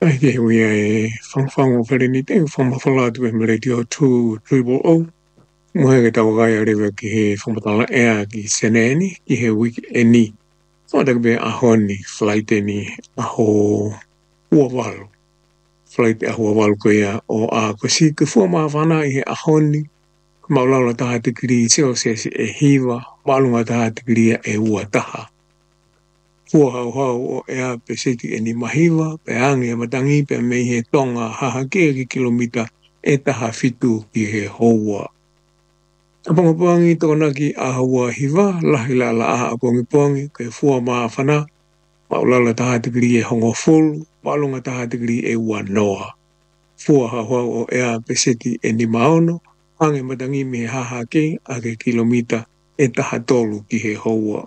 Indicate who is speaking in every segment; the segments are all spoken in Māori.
Speaker 1: Ai ke hui ai whangwhang o whare ni te whamawhala tu e radio 2 triple mo he ke tau gai a rewa ki he whamatala ea ki seneni ki he wiki e ni o tak be ahoni flight e ni aho ua walu flight e aho walu ko ia o a ko si ke fua maa whana i he ahoni maulala taha te kiri seo se e hiwa malunga taha te kiri e ua taha fua hau hau o ea pe seti e ni mahiwa, pe angi e matangi, pe mei he tonga haha ke ki kilomita e taha fitu ki he houa. Aponga puangi tōna ki a haua hiwa, lahi la la aha apongi puangi, ke fua maa whana, maulala taha tikiri e hongo fulu, malunga taha tikiri e ua noa. Fua hau hau o ea pe seti e ni maono, angi matangi me haha ke a ke kilomita e taha tolu ki he houa.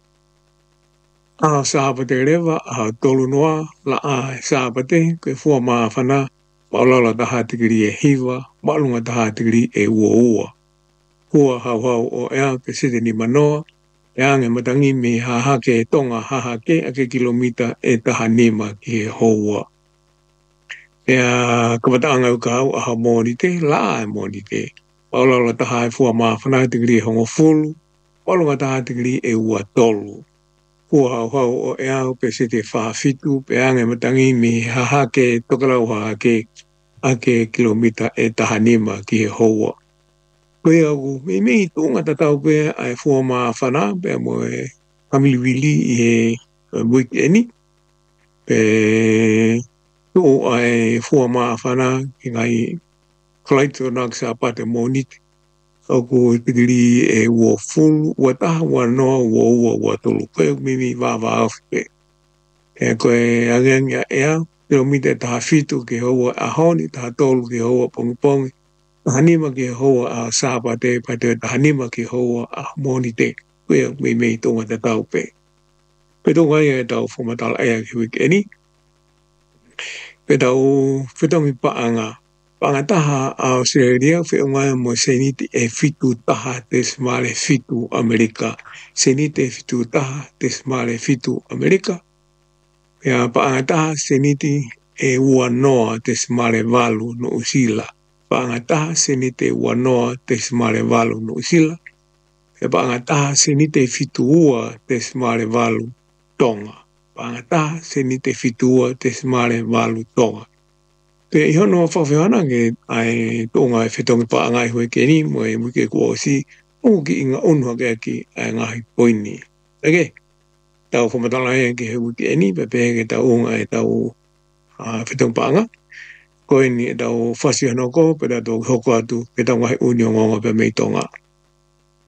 Speaker 1: A sāpate rewa, a tolu noa, la a sāpate, ke fua maa whana, maulala taha tikiri e hiwa, malunga taha tikiri e ua ua. Hua hau hau o ea ke sete ni manoa, e ange matangi me haha ke tonga haha ke a ke kilomita e taha nima ki he houa. Ea kapataanga ukau aha mōni te, la a mōni te. Maulala taha e fua maa whana tikiri e hongo fulu, malunga taha tikiri e ua tolu. Hua hau hau o ea pe se te whaafitu, pe ange matangi me haha ke tokarau haha ke a ke kilomita e taha nima ki he houa. Koe au, me mei tōnga tatau pe ai fua maa whana, pe mo e kamiliwili i he weekeni, pe tō ai fua maa whana ki ngai flight o naksa pate monite. Aku tikiri e ua fulu, ua taha, ua noa, ua tolu. Koe mimi wawa awhike. E koe angengia ea, kilomita taha fitu ke hoa ahoni, taha tolu ke hoa pongi. Taha nima ke hoa a sāpate, pate taha nima ke hoa a moni te. Koe mimi tonga te tau pe. Pe tonga ia e tau whamatala ea ki wikeni. Pe tau whitongi paanga. Paanga taha a Australia, whionga mo seniti e fitu taha tesimale fitu Amerika. Seniti e fitu taha tesimale fitu Amerika. Pea paanga taha seniti e ua noa tesimale walu no usila. Paanga taha seniti e ua noa tesimale walu no usila. Pea paanga taha seniti e fitu ua tesimale walu tonga. Paanga taha seniti e fitu ua tesimale walu tonga. Pe iho no whawhiana ke ai tōnga e whitongi pa ngai hoi ke ni mo e muke kua o si o ki inga unua ke aki ai ngahi poini. Ege, tau whamatala e ke he muke e ni, pe ke tau unga e tau whitongi pa nga. Koe ni e tau whasi anoko, pe tau hoko atu, ke tau ngahi unio ngonga pe mei tonga.